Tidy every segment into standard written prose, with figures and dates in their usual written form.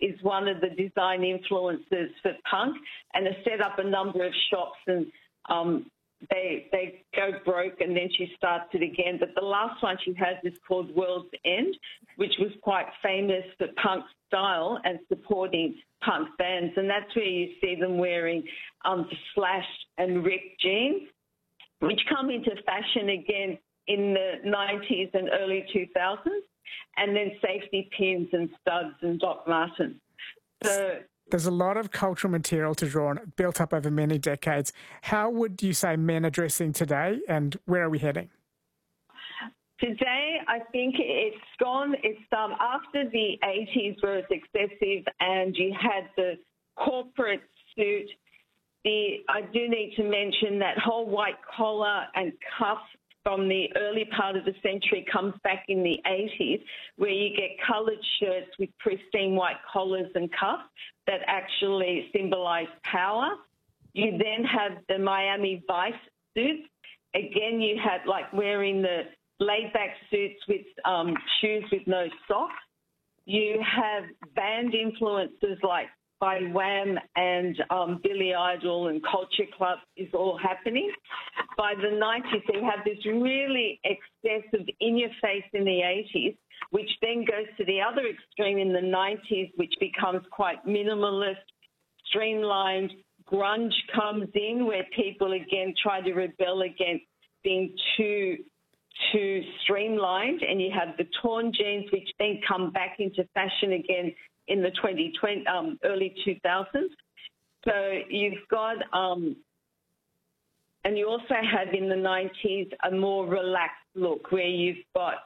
is one of the design influences for punk and has set up a number of shops, and they go broke and then she starts it again. But the last one she has is called World's End, which was quite famous for punk style and supporting punk bands. And that's where you see them wearing the Slash and ripped jeans, which come into fashion again in the 90s and early 2000s, and then safety pins and studs and Doc Martens. So there's a lot of cultural material to draw on, built up over many decades. How would you say men are dressing today, and where are we heading? Today, I think it's gone. It's after the 80s where it's excessive and you had the corporate suit. I do need to mention that whole white collar and cuff from the early part of the century comes back in the 80s, where you get coloured shirts with pristine white collars and cuffs that actually symbolise power. You then have the Miami Vice suits. Again, you had like wearing the laid-back suits with shoes with no socks. You have band influences like by Wham and Billy Idol and Culture Club is all happening. By the 90s, you have this really excessive in-your-face in the 80s, which then goes to the other extreme in the 90s, which becomes quite minimalist, streamlined. Grunge comes in, where people, again, try to rebel against being too streamlined, and you have the torn jeans, which then come back into fashion again in the early 2000s. So you've got, and you also have in the 90s a more relaxed look where you've got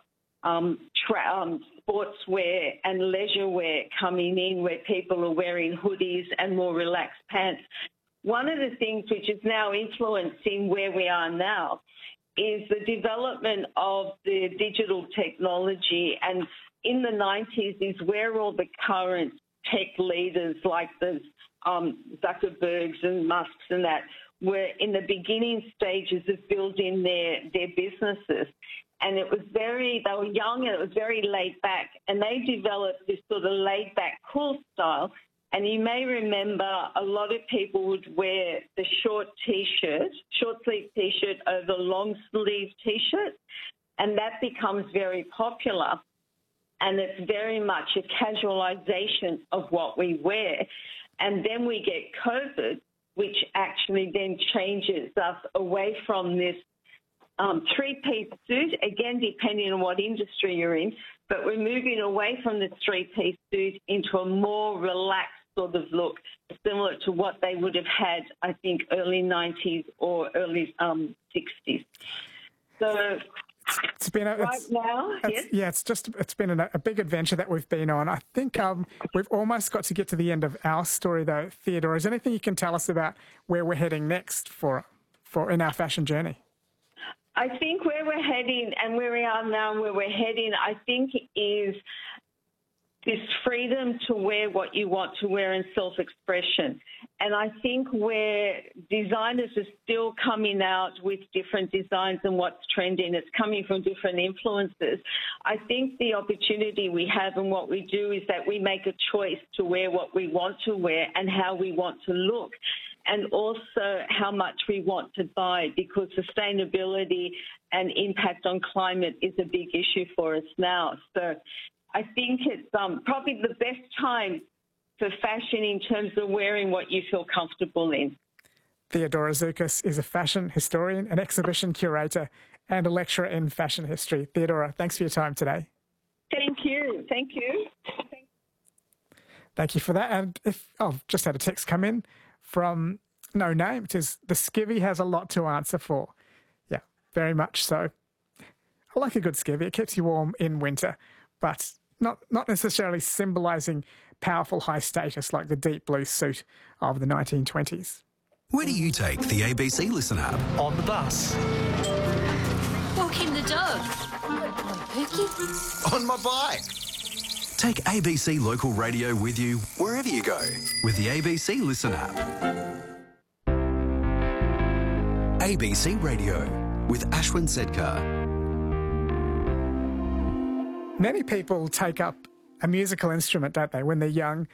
sportswear and leisure wear coming in, where people are wearing hoodies and more relaxed pants. One of the things which is now influencing where we are now is the development of the digital technology, and in the 90s is where all the current tech leaders like the Zuckerbergs and Musks and that were in the beginning stages of building their businesses. And they were young and it was very laid back, and they developed this sort of laid back, cool style. And you may remember a lot of people would wear the short sleeve T-shirt over long sleeve T-shirt, and that becomes very popular. And it's very much a casualisation of what we wear. And then we get COVID, which actually then changes us away from this three-piece suit, again, depending on what industry you're in, but we're moving away from the three-piece suit into a more relaxed sort of look, similar to what they would have had, I think, early 90s or early 60s. So it's been it's been a big adventure that we've been on. I think we've almost got to get to the end of our story, though. Theodora, is there anything you can tell us about where we're heading next for in our fashion journey? I think where we're heading and where we are now and where we're heading, I think, is this freedom to wear what you want to wear and self-expression. And I think where designers are still coming out with different designs and what's trending, it's coming from different influences. I think the opportunity we have and what we do is that we make a choice to wear what we want to wear and how we want to look, and also how much we want to buy, because sustainability and impact on climate is a big issue for us now. So I think it's probably the best time for fashion in terms of wearing what you feel comfortable in. Theodora Zoukis is a fashion historian, an exhibition curator, and a lecturer in fashion history. Theodora, thanks for your time today. Thank you. Thank you. Thank you for that. And I've just had a text come in from No Name. It says, the skivvy has a lot to answer for. Yeah, very much so. I like a good skivvy. It keeps you warm in winter, but not necessarily symbolising powerful high status like the deep blue suit of the 1920s. Where do you take the ABC Listen app? On the bus. Walking the dog. On Pookie. On my bike. Take ABC Local Radio with you wherever you go with the ABC Listen app. ABC Radio with Ashwin Sedkar. Many people take up a musical instrument, don't they, when they're young,